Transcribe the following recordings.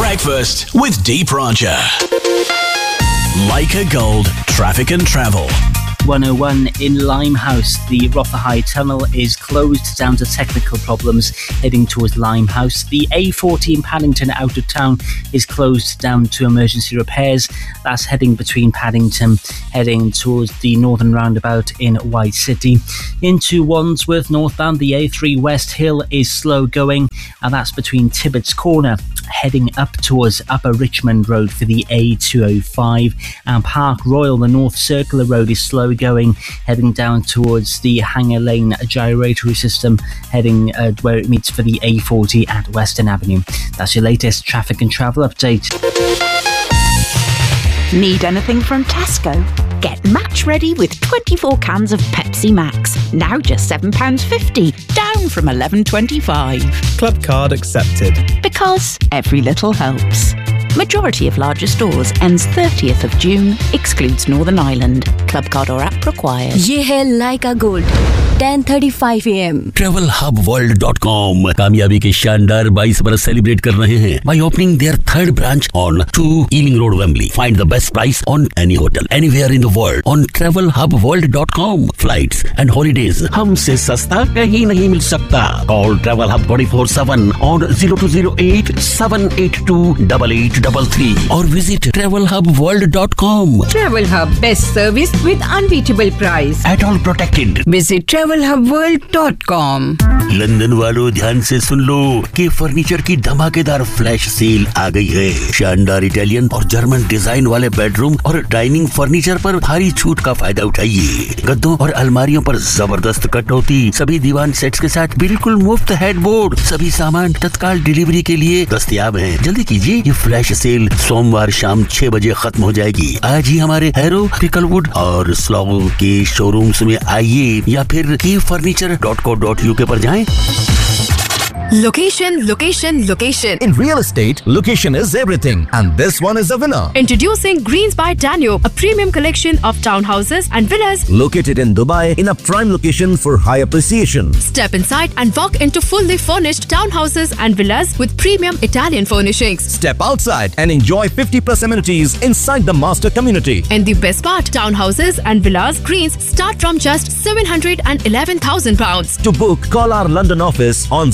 Breakfast with Deep Roger. Leica Gold Traffic and Travel. 101 in Limehouse. The Rotherhithe Tunnel is closed down to technical problems heading towards Limehouse. The A40 in Paddington out of town is closed down to emergency repairs. That's heading between Paddington, heading towards the northern roundabout in White City. Into Wandsworth northbound, the A3 West Hill is slow going, and that's between Tibbetts Corner, heading up towards Upper Richmond Road for the A205. And Park Royal, the North Circular Road, is slow going, heading down towards the Hanger Lane gyratory system, heading where it meets for the A40 at Western Avenue. That's your latest traffic and travel update. Need anything from Tesco? Get match ready with 24 cans of Pepsi Max. Now just £7.50, down from £11.25. Club card accepted. Because every little helps. Majority of larger stores ends 30th of June, excludes Northern Ireland. Club card or app required. ये है Leica Gold 10:35 AM. TravelHubWorld.com कामयाबी के शानदार 22 बरस celebrate कर रहे हैं by opening their third branch on 2 Ealing Road, Wembley. Find the best price on any hotel anywhere in the world on TravelHubWorld.com. Flights and holidays हमसे सस्ता कहीं नहीं मिल सकता. Call Travel Hub 24/7 on 0208 782 8833 or visit TravelHubWorld.com. Travel Hub, best service with unbeatable price. At all protected. Visit TravelHubWorld.com. London वालों ध्यान से सुन लो कि furniture की धमाकेदार फ्लैश सेल आ गई है. शानदार इटालियन और जर्मन डिजाइन वाले बेडरूम और डाइनिंग फर्नीचर पर भारी छूट का फायदा उठाइए. गद्दों और अलमारियों पर जबरदस्त कटौती. सभी दीवान सेट्स के साथ बिल्कुल मुफ्त हेडबोर्ड. सभी सामान तत्काल डिलीवरी के लिए दस्तयाब हैं. जल्दी कीजिए, ये फ्लैश सेल सोमवार शाम 6 बजे खत्म हो जाएगी. आज ही हमारे हैरो, क्रिकलवुड और स्लॉगो के शोरूम्स में आइए या फिर keyfurniture.co.uk पर जाएं. Location, location, location. In real estate, location is everything, and this one is a winner. Introducing Greens by Danube, a premium collection of townhouses and villas located in Dubai in a prime location for high appreciation. Step inside and walk into fully furnished townhouses and villas with premium Italian furnishings. Step outside and enjoy 50+ amenities inside the master community. And the best part, townhouses and villas Greens start from just £711,000. To book, call our London office on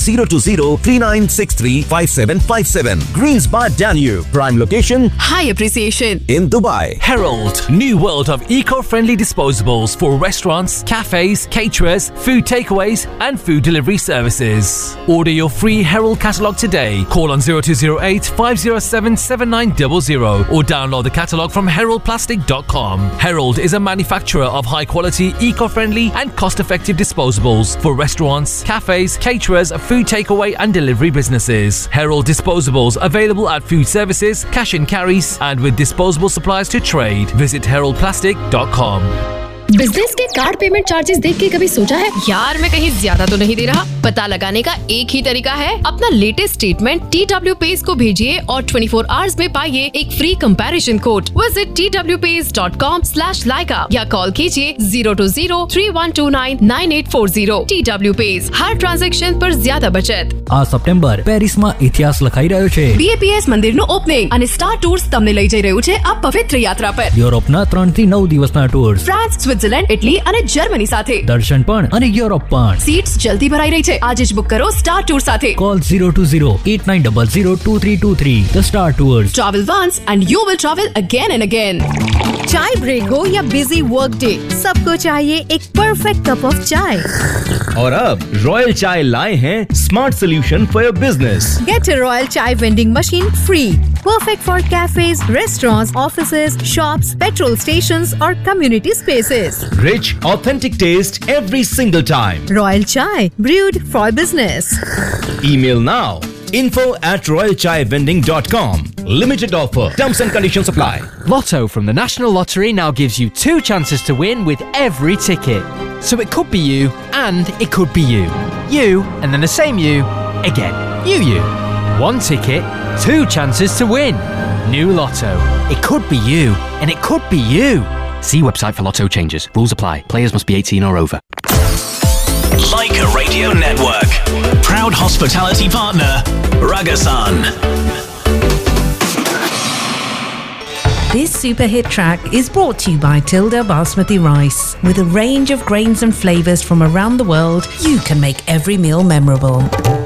02039635757. Greens by Danube, prime location, high appreciation in Dubai. Herald, new world of eco-friendly disposables for restaurants, cafes, caterers, food takeaways and food delivery services. Order your free Herald catalogue today. Call on 0208 507 7900 or download the catalogue from heraldplastic.com. Herald is a manufacturer of high-quality, eco-friendly and cost-effective disposables for restaurants, cafes, caterers, food takeaway and delivery businesses. Herald disposables available at food services, cash and carries and with disposable supplies to trade. Visit heraldplastic.com. Business के card payment charges देख के कभी सोचा है यार मैं कहीं ज्यादा तो नहीं दे रहा? पता लगाने का एक ही तरीका है, अपना लेटेस्ट स्टेटमेंट TWPays को भेजिए और 24 आवर्स में पाइए एक free comparison code. Visit twpays.com/Leica या कॉल कीजिए 02031299840. TWPays, हर ट्रांजेक्शन पर ज्यादा बचत. આ સપ્ટેમ્બર પેરિસમાં ઇતિહાસ લખાઈ રહ્યો છે. BAPS મંદિરનું ઓપનિંગ અને સ્ટાર ટૂર્સ તમને લઈ જઈ રહ્યું છે આ પવિત્ર યાત્રા પર. યુરોપના 3 થી 9 દિવસના ટૂર્સ, ફ્રાન્સ, સ્વિટ્ઝરલેન્ડ, ઇટલી અને જર્મની સાથે દર્શન પણ અને યુરોપ પણ. સીટ્સ જલ્દી ભરાઈ રહી છે. આજે જ બુક કરો સ્ટાર ટૂર સાથે. Call 02089002323. The Star Tours. Travel once and you will travel again and again. चाय ब्रेक हो या बिजी वर्क डे, सबको चाहिए एक परफेक्ट कप ऑफ चाय. और अब रॉयल चाय लाए हैं smart solution for your business. Get a Royal Chai vending machine free. Perfect for cafes, restaurants, offices, shops, petrol stations or community spaces. Rich, authentic taste every single time. Royal Chai, brewed for business. Email now. info@royalchaivending.com. Limited offer. Terms and conditions apply. Lotto from the National Lottery now gives you 2 chances to win with every ticket. So it could be you and it could be you. You and then the same you again. You. 1 ticket, 2 chances to win. New Lotto. It could be you and it could be you. See website for Lotto changes. Rules apply. Players must be 18 or over. Leica Radio Network. Proud hospitality partner, Ragasan. This super hit track is brought to you by Tilda Basmati Rice. With a range of grains and flavours from around the world, you can make every meal memorable.